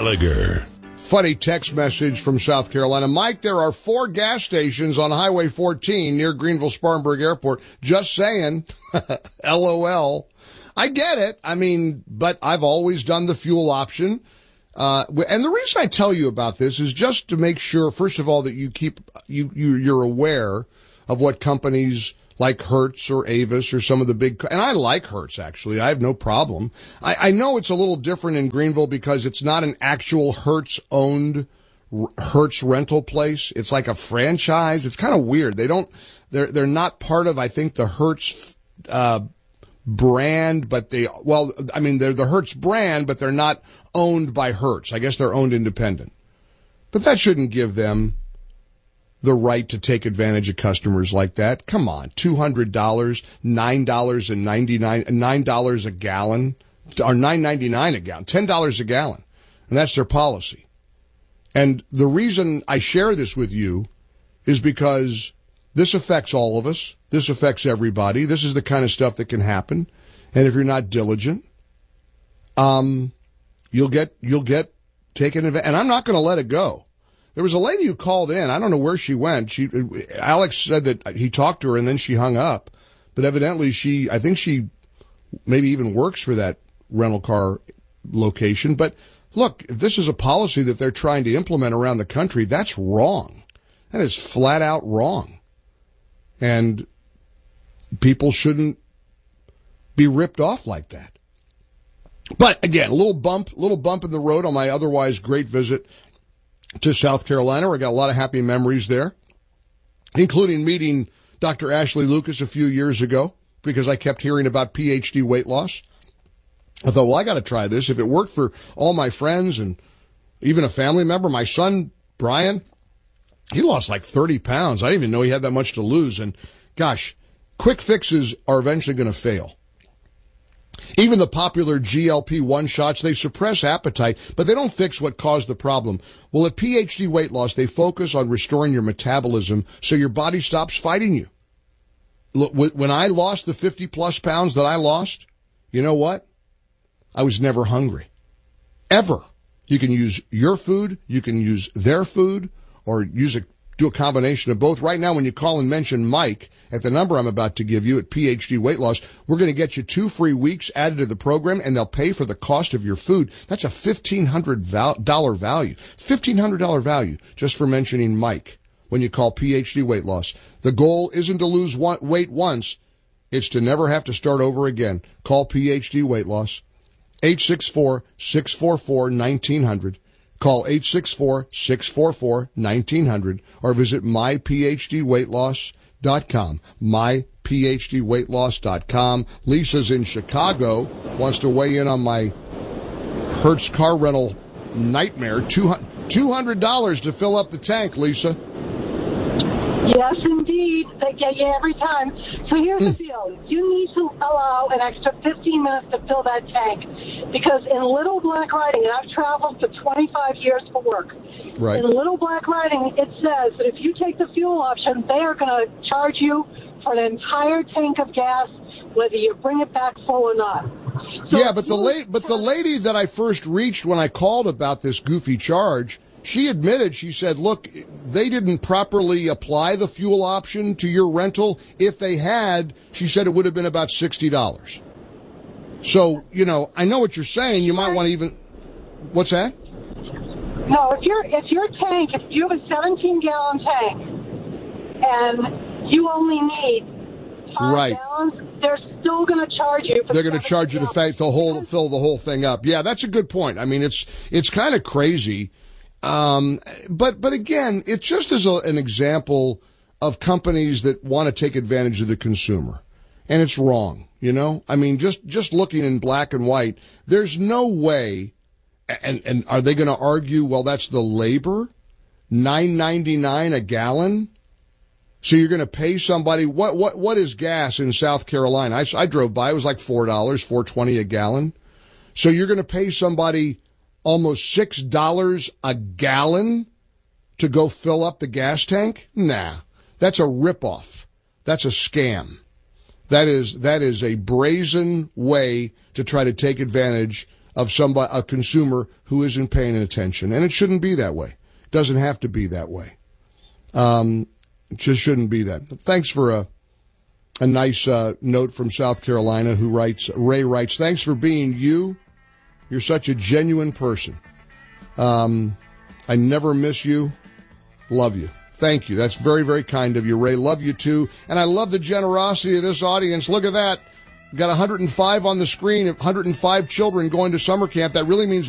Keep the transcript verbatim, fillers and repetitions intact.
Gallagher. Funny text message from South Carolina. Mike, there are four gas stations on Highway fourteen near Greenville-Spartanburg Airport. Just saying. LOL. I get it. I mean, but I've always done the fuel option. Uh, and the reason I tell you about this is just to make sure, first of all, that you keep, you, you, you're aware of what companies like Hertz or Avis or some of the big, and I like Hertz actually. I have no problem. I, I know it's a little different in Greenville because it's not an actual Hertz owned Hertz rental place. It's like a franchise. It's kind of weird. They don't, they're, they're not part of, I think, the Hertz, uh, brand, but they, well, I mean, they're the Hertz brand, but they're not owned by Hertz. I guess they're owned independent. But that shouldn't give them the right to take advantage of customers like that. Come on, two hundred dollars, nine dollars and ninety-nine, nine dollars a gallon, or nine ninety-nine a gallon, ten dollars a gallon. And that's their policy. And the reason I share this with you is because this affects all of us. This affects everybody. This is the kind of stuff that can happen. And if you're not diligent, um, you'll get, you'll get taken advantage. And I'm not going to let it go. There was a lady who called in. I don't know where she went. She, Alex said that he talked to her and then she hung up. But evidently she, I think she maybe even works for that rental car location. But look, if this is a policy that they're trying to implement around the country, that's wrong. That is flat out wrong. And people shouldn't be ripped off like that. But again, a little bump, little bump in the road on my otherwise great visit to South Carolina, where I got a lot of happy memories there, including meeting Doctor Ashley Lucas a few years ago because I kept hearing about P H D weight loss. I thought, well, I got to try this. If it worked for all my friends and even a family member, my son, Brian, he lost like thirty pounds. I didn't even know he had that much to lose. And gosh, quick fixes are eventually going to fail. Even the popular G L P one shots, they suppress appetite, but they don't fix what caused the problem. Well, at P H D Weight Loss, they focus on restoring your metabolism so your body stops fighting you. Look, when I lost the fifty plus pounds that I lost, you know what? I was never hungry. Ever. You can use your food, you can use their food, or use a, do a combination of both. Right now, when you call and mention Mike at the number I'm about to give you at P H D Weight Loss, we're going to get you two free weeks added to the program, and they'll pay for the cost of your food. That's a fifteen hundred dollars value. fifteen hundred dollars value just for mentioning Mike when you call P H D Weight Loss. The goal isn't to lose one, weight once. It's to never have to start over again. Call P H D Weight Loss. eight six four, six four four, one nine zero zero. Call eight six four, six four four, one nine zero zero or visit my p h d weight loss dot com. my p h d weight loss dot com. Lisa's in Chicago, wants to weigh in on my Hertz car rental nightmare. two hundred dollars to fill up the tank, Lisa. Yes, indeed. They get you every time. So here's mm. the deal. You need to allow an extra fifteen minutes to fill that tank. Because in Little Black Riding, and I've traveled for twenty-five years for work, right. In Little Black Riding, it says that if you take the fuel option, they are going to charge you for an entire tank of gas, whether you bring it back full or not. So yeah, but the la- but the lady that I first reached when I called about this goofy charge, she admitted, she said, look, they didn't properly apply the fuel option to your rental. If they had, she said it would have been about sixty dollars. So, you know, I know what you're saying. You might want to even, what's that? No, if your if your tank, if you have a seventeen gallon tank and you only need five right. gallons, they're still going to charge you. For they're going to charge you to fa- the whole, fill the whole thing up. Yeah, that's a good point. I mean, it's it's kind of crazy. Um, but but again, it's just as a, an example of companies that want to take advantage of the consumer. And it's wrong, you know? I mean, just, just looking in black and white, there's no way, and, and are they going to argue, well, that's the labor? nine ninety-nine a gallon? So you're going to pay somebody, what, what, what is gas in South Carolina? I, I drove by, it was like four dollars, four twenty a gallon. So you're going to pay somebody almost six dollars a gallon to go fill up the gas tank? Nah, that's a ripoff. That's a scam. That is, that is a brazen way to try to take advantage of somebody, a consumer who isn't paying attention. And it shouldn't be that way. It doesn't have to be that way. Um, it just shouldn't be that. Thanks for a, a nice, uh, note from South Carolina who writes, Ray writes, thanks for being you. You're such a genuine person. Um, I never miss you. Love you. Thank you. That's very, very kind of you, Ray. Love you too. And I love the generosity of this audience. Look at that. Got one hundred five on the screen, one hundred five children going to summer camp. That really means